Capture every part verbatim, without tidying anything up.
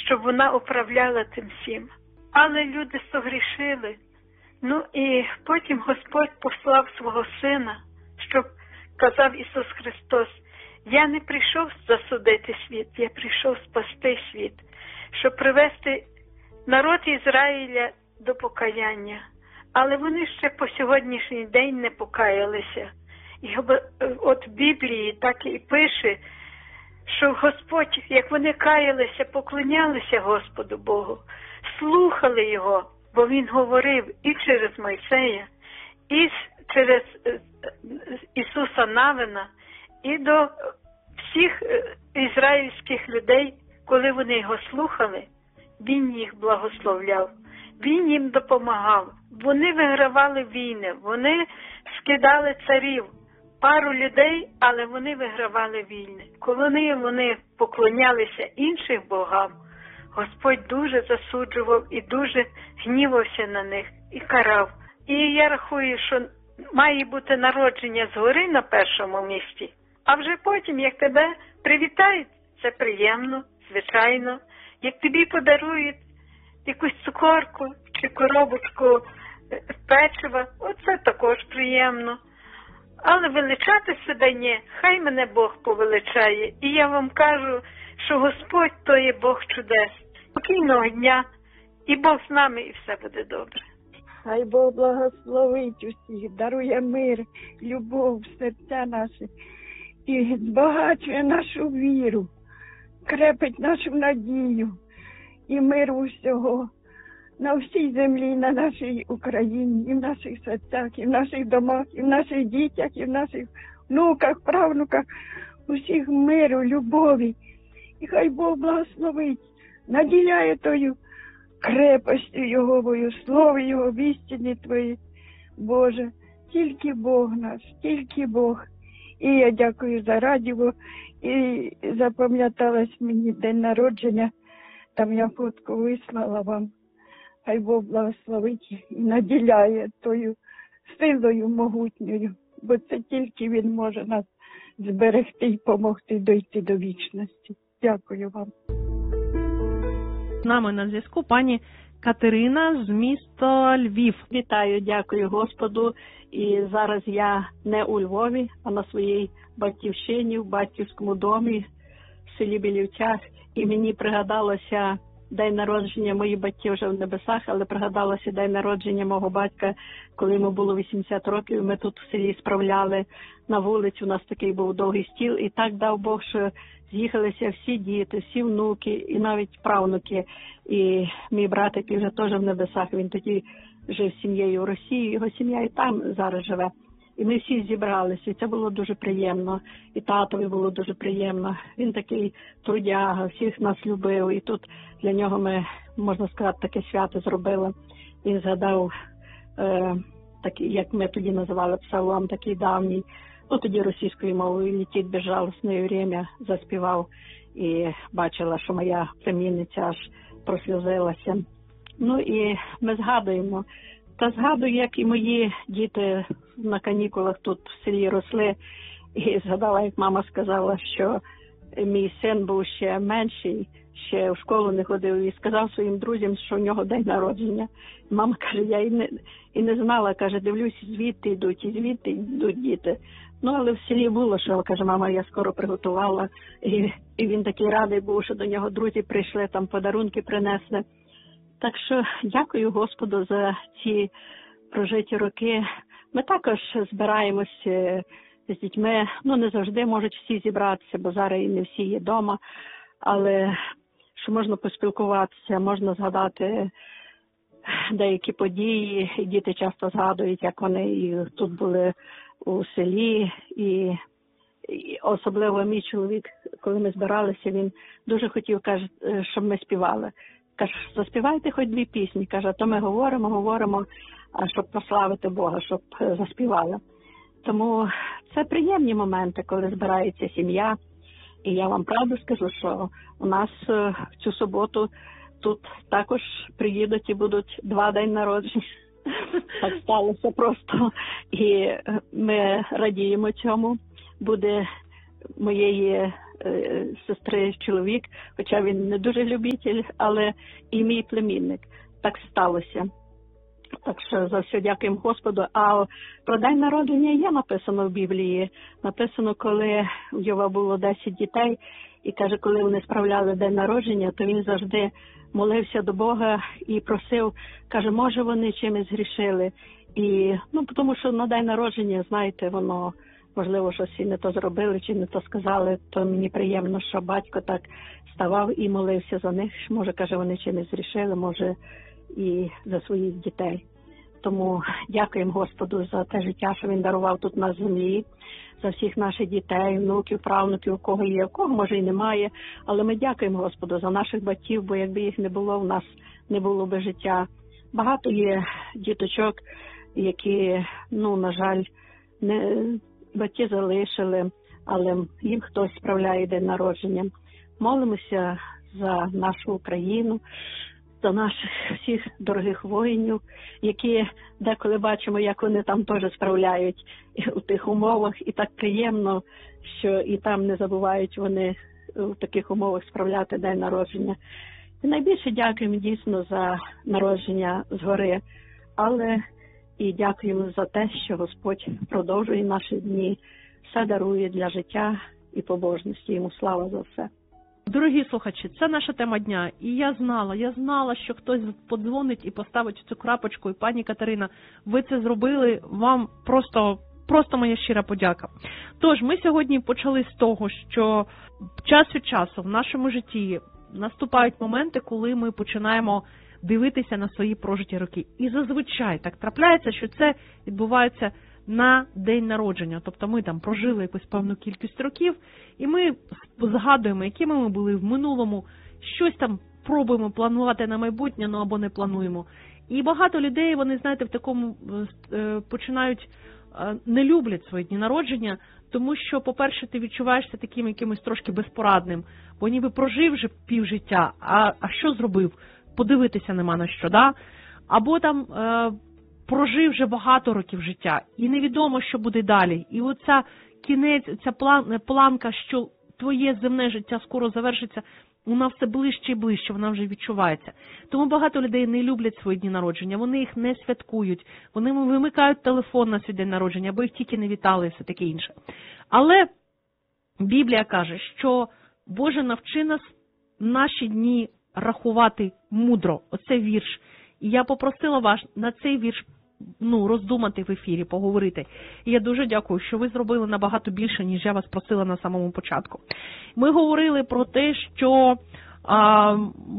щоб вона управляла тим всім. Але люди согрішили. Ну і потім Господь послав свого Сина, щоб, казав Ісус Христос, я не прийшов засудити світ, я прийшов спасти світ, щоб привести народ Ізраїля до покаяння. Але вони ще по сьогоднішній день не покаялися. І от в Біблії так і пише, що Господь, як вони каялися, поклонялися Господу Богу, слухали Його, бо Він говорив і через Мойсея, і через Ісуса Навина, і до всіх ізраїльських людей, коли вони Його слухали, Він їх благословляв, Він їм допомагав. Вони вигравали війни, вони скидали царів, пару людей, але вони вигравали війни. Коли вони поклонялися іншим богам, Господь дуже засуджував і дуже гнівався на них і карав. І я рахую, що має бути народження згори на першому місці, а вже потім, як тебе привітають, це приємно, звичайно. Як тобі подарують якусь цукорку чи коробочку печива, оце також приємно. Але величати себе ні, хай мене Бог повеличає. І я вам кажу, що Господь то є Бог чудес. Спокійного дня, і Бог з нами, і все буде добре. Хай Бог благословить усіх, дарує мир, любов в серця наші і збагачує нашу віру, крепить нашу надію і мир усього на всій землі, на нашій Україні, і в наших серцях, і в наших домах, і в наших дітях, і в наших внуках, правнуках, усіх миру, любові. І хай Бог благословить, наділяє тою крепостю Його, слово Його, в істині Твої, Боже. Тільки Бог наш, тільки Бог. І я дякую за радіо, і запам'яталась мені день народження, там я фотку вислала вам. Хай Бог благословить і наділяє тою силою могутньою, бо це тільки Він може нас зберегти і допомогти дойти до вічності. Дякую вам. З нами на зв'язку пані Катерина з міста Львів. Вітаю, дякую Господу. І зараз я не у Львові, а на своїй батьківщині, в батьківському домі, в селі Білівцях. І мені пригадалося день народження, мої батьки вже в небесах, але пригадалося день народження мого батька, коли йому було вісімдесят років. Ми тут в селі справляли на вулиці, у нас такий був довгий стіл. І так дав Бог, що з'їхалися всі діти, всі внуки і навіть правнуки. І мій братик вже теж в небесах, він тоді жив з сім'єю в Росії, його сім'я і там зараз живе. І ми всі зібралися, і це було дуже приємно. І татові було дуже приємно. Він такий трудяга, всіх нас любив. І тут для нього ми, можна сказати, таке свято зробили. Він згадав, е, такий, як ми тоді називали, псалом такий давній. Ну, тоді російською мовою «Летить безжалостне время» заспівав. І бачила, що моя племінниця аж просльозилася. Ну і ми згадуємо. Та згадую, як і мої діти на канікулах тут в селі росли. І згадала, як мама сказала, що мій син був ще менший, ще в школу не ходив, і сказав своїм друзям, що в нього день народження. І мама каже, я і не, і не знала, каже, дивлюсь, звідти йдуть, і звідти йдуть діти. Ну, але в селі було, що, каже, мама, я скоро приготувала. І, і він такий радий був, що до нього друзі прийшли, там подарунки принесли. Так що дякую Господу за ці прожиті роки. Ми також збираємось з дітьми. Ну, не завжди можуть всі зібратися, бо зараз і не всі є вдома. Але що можна поспілкуватися, можна згадати деякі події. І діти часто згадують, як вони і тут були у селі. І, і особливо мій чоловік, коли ми збиралися, він дуже хотів, каже, щоб ми співали. Каже, заспівайте хоч дві пісні. Каже, то ми говоримо, говоримо, щоб прославити Бога, щоб заспівали. Тому це приємні моменти, коли збирається сім'я. І я вам правду скажу, що у нас в цю суботу тут також приїдуть і будуть два день народження. Так сталося просто. І ми радіємо цьому. Буде моєї е, сестри чоловік, хоча він не дуже любитель, але і мій племінник. Так сталося. Так що за все дякуємо Господу. А про день народження є написано в Біблії. Написано, коли у Йова було десять дітей, і каже, коли вони справляли день народження, то він завжди молився до Бога і просив, каже, може вони чимось згрішили. І, ну, тому що на день народження, знаєте, воно, можливо, щось і не то зробили, чи не то сказали, то мені приємно, що батько так ставав і молився за них. Може, каже, вони чимось згрішили, може, і за своїх дітей. Тому дякуємо Господу за те життя, що Він дарував тут на землі, за всіх наших дітей, внуків, правнуків, у кого є, у кого, може, і немає. Але ми дякуємо Господу за наших батьків, бо якби їх не було, в нас не було би життя. Багато є діточок, які, ну, на жаль, не, батьки залишили, але їм хтось справляє день народження. Молимося за нашу Україну, за наших всіх дорогих воїнів, які деколи бачимо, як вони там теж справляють у тих умовах. І так приємно, що і там не забувають вони в таких умовах справляти день народження. І найбільше дякуємо дійсно за народження згори, але і дякуємо за те, що Господь продовжує наші дні, все дарує для життя і побожності. Йому слава за все. Дорогі слухачі, це наша тема дня. І я знала, я знала, що хтось подзвонить і поставить цю крапочку. І пані Катерина, ви це зробили, вам просто, просто моя щира подяка. Тож, ми сьогодні почали з того, що час від часу в нашому житті наступають моменти, коли ми починаємо дивитися на свої прожиті роки. І зазвичай так трапляється, що це відбувається на день народження. Тобто ми там прожили якусь певну кількість років, і ми згадуємо, якими ми були в минулому, щось там пробуємо планувати на майбутнє, ну або не плануємо. І багато людей, вони, знаєте, в такому е, починають, е, не люблять свої дні народження, тому що, по-перше, ти відчуваєшся таким якимось трошки безпорадним, бо ніби прожив вже півжиття, а, а що зробив? Подивитися нема на що, да? Або там е, прожив вже багато років життя, і невідомо, що буде далі. І оця кінець, ця план, планка, що твоє земне життя скоро завершиться, вона все ближче і ближче, вона вже відчувається. Тому багато людей не люблять свої дні народження, вони їх не святкують, вони вимикають телефон на свій день народження, або їх тільки не вітали і все таке інше. Але Біблія каже, що Боже навчи нас наші дні рахувати мудро. Оце вірш. І я попросила вас на цей вірш ну, роздумати в ефірі, поговорити. І я дуже дякую, що ви зробили набагато більше, ніж я вас просила на самому початку. Ми говорили про те, що а,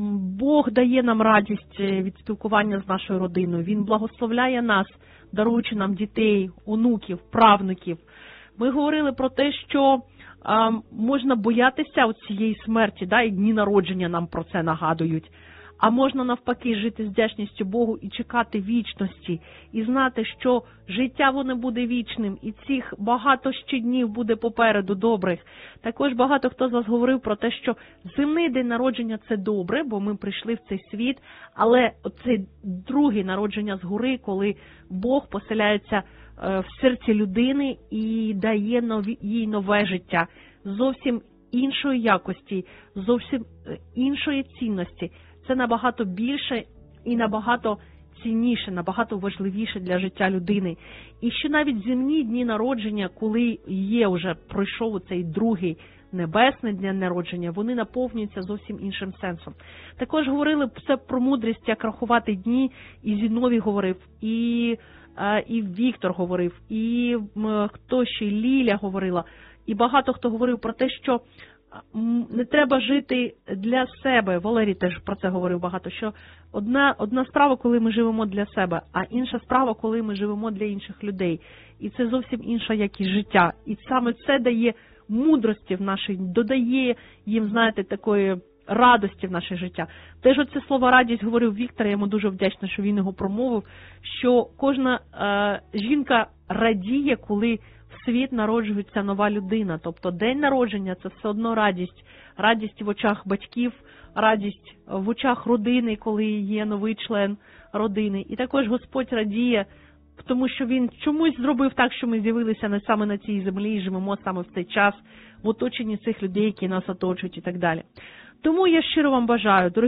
Бог дає нам радість від спілкування з нашою родиною. Він благословляє нас, даруючи нам дітей, онуків, правнуків. Ми говорили про те, що а, можна боятися цієї смерті, да, і дні народження нам про це нагадують. А можна навпаки жити з вдячністю Богу і чекати вічності, і знати, що життя воно буде вічним, і цих багато ще днів буде попереду добрих. Також багато хто з вас говорив про те, що земний день народження – це добре, бо ми прийшли в цей світ, але це друге народження згори, коли Бог поселяється в серці людини і дає нові, їй нове життя, зовсім іншої якості, зовсім іншої цінності. Це набагато більше і набагато цінніше, набагато важливіше для життя людини. І що навіть земні дні народження, коли є вже, пройшов цей другий небесний день народження, вони наповнюються зовсім іншим сенсом. Також говорили все про мудрість, як рахувати дні, і Зіновій говорив, і, і Віктор говорив, і хто ще, Ліля говорила, і багато хто говорив про те, що не треба жити для себе. Валерій теж про це говорив багато, що одна, одна справа, коли ми живемо для себе, а інша справа, коли ми живемо для інших людей. І це зовсім інша якість життя. І саме це дає мудрості в нашій, додає їм, знаєте, такої радості в наше життя. Теж оце слово радість говорив Віктор, я йому дуже вдячна, що він його промовив, що кожна е, жінка радіє, коли в світ народжується нова людина. Тобто день народження – це все одно радість. Радість в очах батьків, радість в очах родини, коли є новий член родини. І також Господь радіє тому що він чомусь зробив так, що ми з'явилися не саме на цій землі і живемо саме в цей час в оточенні цих людей, які нас оточують і так далі. Тому я щиро вам бажаю, дорогі